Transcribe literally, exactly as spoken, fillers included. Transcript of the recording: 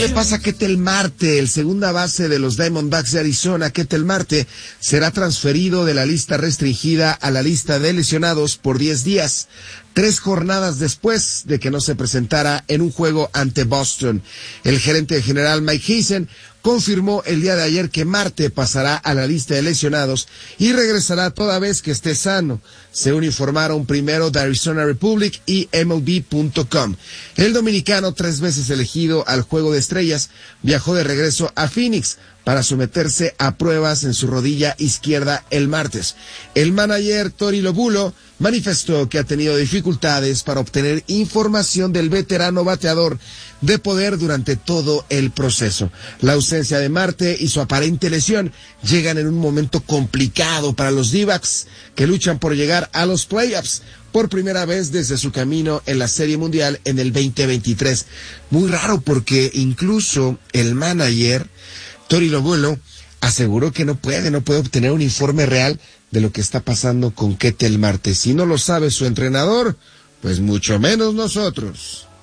le pasa a Ketel Marte, el segunda base de los Diamondbacks de Arizona? Ketel Marte será transferido de la lista restringida a la lista de lesionados por diez días, tres jornadas después de que no se presentara en un juego ante Boston. El gerente general Mike Hazen confirmó el día de ayer que Marte pasará a la lista de lesionados y regresará toda vez que esté sano, según informaron primero The Arizona Republic y M L B punto com. El dominicano, tres veces elegido al Juego de Estrellas, viajó de regreso a Phoenix para someterse a pruebas en su rodilla izquierda el martes. El manager Tori Lobulo manifestó que ha tenido dificultades para obtener información del veterano bateador de poder durante todo el proceso. La ausencia de Marte y su aparente lesión llegan en un momento complicado para los D-backs, que luchan por llegar a los playoffs por primera vez desde su camino en la Serie Mundial en el veinte veintitrés. Muy raro, porque incluso el manager Tori Lobulo aseguró que no puede, no puede obtener un informe real de lo que está pasando con Ketel Marte. Si no lo sabe su entrenador, pues mucho menos nosotros.